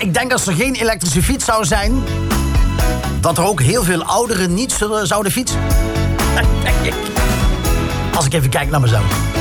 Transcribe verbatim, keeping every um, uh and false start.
ik denk als er geen elektrische fiets zou zijn, dat er ook heel veel ouderen niet zullen, zouden fietsen. Als ik even kijk naar mezelf.